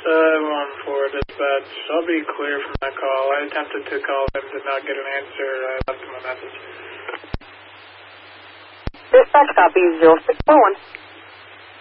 714 dispatch. I'll be clear from that call. I attempted to call him, did not get an answer. I left him a message. Dispatch copy 0641.